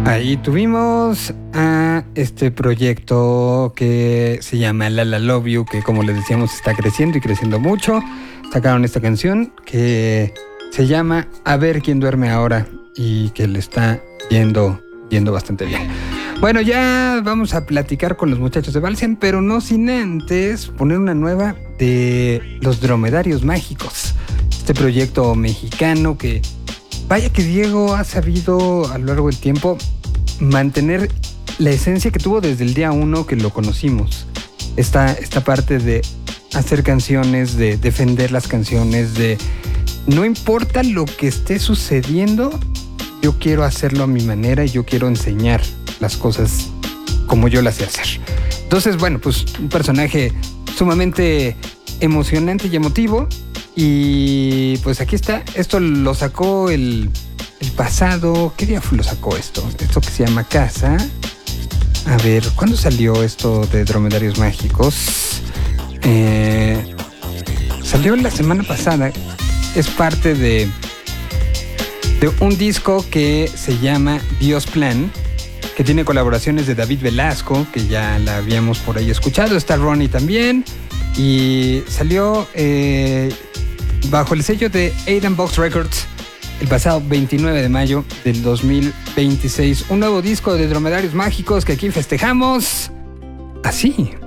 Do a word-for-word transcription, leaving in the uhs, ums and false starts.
Ahí tuvimos a este proyecto que se llama La La Love You, que como les decíamos está creciendo y creciendo mucho. Sacaron esta canción que se llama A ver quién duerme ahora y que le está yendo, yendo bastante bien. Bueno, ya vamos a platicar con los muchachos de Balsam, pero no sin antes poner una nueva de Los Dromedarios Mágicos. Este proyecto mexicano que, vaya que Diego ha sabido a lo largo del tiempo mantener la esencia que tuvo desde el día uno que lo conocimos. Esta, esta parte de hacer canciones, de defender las canciones, de no importa lo que esté sucediendo, yo quiero hacerlo a mi manera y yo quiero enseñar las cosas como yo las sé hacer. Entonces, bueno, pues un personaje sumamente emocionante y emotivo. Y pues aquí está. Esto lo sacó el, el pasado. ¿Qué día lo sacó esto? Esto que se llama Casa. A ver, ¿cuándo salió esto de Dromedarios Mágicos? Eh, salió la semana pasada. Es parte de, de un disco que se llama Dios Plan, que tiene colaboraciones de David Velasco, que ya la habíamos por ahí escuchado. Está Ronnie también. Y salió eh, bajo el sello de Aidan Box Records el pasado veintinueve de mayo del dos mil veintiséis. Un nuevo disco de Dromedarios Mágicos que aquí festejamos así.